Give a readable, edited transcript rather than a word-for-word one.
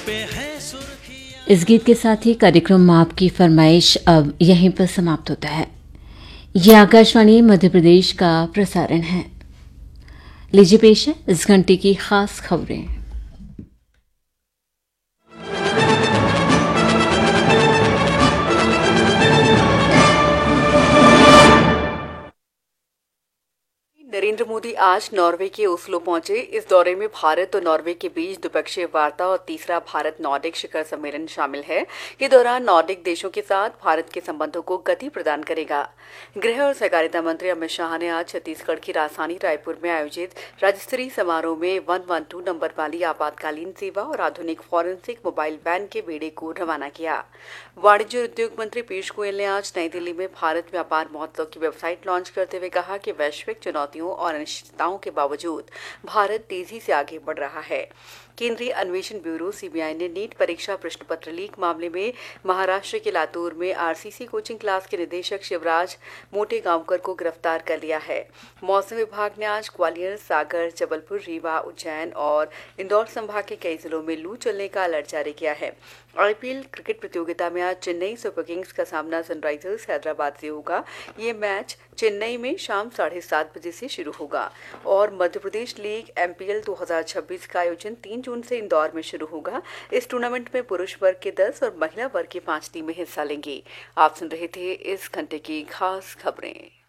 इस गीत के साथ ही कार्यक्रम आपकी फरमाइश अब यहीं पर समाप्त होता है। ये आकाशवाणी मध्य प्रदेश का प्रसारण है। लीजिए पेश है इस घंटे की खास खबरें। नरेंद्र मोदी आज नॉर्वे के ओस्लो पहुंचे। इस दौरे में भारत और नॉर्वे के बीच द्विपक्षीय वार्ता और तीसरा भारत नॉर्डिक शिखर सम्मेलन शामिल है। के दौरान नॉर्डिक देशों के साथ भारत के संबंधों को गति प्रदान करेगा। गृह और सहकारिता मंत्री अमित शाह ने आज छत्तीसगढ़ की राजधानी रायपुर में आयोजित राज्य स्तरीय समारोह में 112 नंबर वाली आपातकालीन सेवा और आधुनिक फॉरेंसिक मोबाइल वैन के बेड़े को रवाना किया। वाणिज्य और उद्योग मंत्री पीयूष गोयल ने आज नई दिल्ली में भारत व्यापार महोत्सव की वेबसाइट लॉन्च करते हुए कहा कि वैश्विक चुनौतियों और अनिश्चितताओं के बावजूद भारत तेजी से आगे बढ़ रहा है। केंद्रीय अन्वेषण ब्यूरो सीबीआई ने नीट परीक्षा प्रश्न पत्र लीक मामले में महाराष्ट्र के लातूर में आरसीसी कोचिंग क्लास के निदेशक शिवराज मोटेगांवकर को गिरफ्तार कर लिया है। मौसम विभाग ने आज ग्वालियर, सागर, जबलपुर, रीवा, उज्जैन और इंदौर संभाग के कई जिलों में लू चलने का अलर्ट जारी किया है। आईपीएल क्रिकेट प्रतियोगिता में आज चेन्नई सुपर किंग्स का सामना सनराइजर्स हैदराबाद से होगा। ये मैच चेन्नई में शाम 7:30 बजे से शुरू होगा। और मध्य प्रदेश लीग एमपीएल 2026 का आयोजन 3 जून से इंदौर में शुरू होगा। इस टूर्नामेंट में पुरुष वर्ग के 10 और महिला वर्ग की 5 टीमें हिस्सा लेंगी। आप सुन रहे थे इस घंटे की खास खबरें।